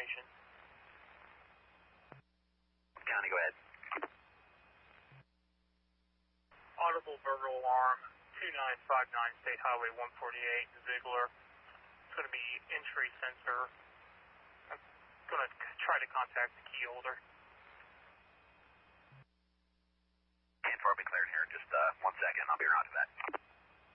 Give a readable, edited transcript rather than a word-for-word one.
information. County, go ahead. Audible verbal alarm 2959 State Highway 148 Ziegler. It's going to be entry sensor. I'm going to try to contact the key holder.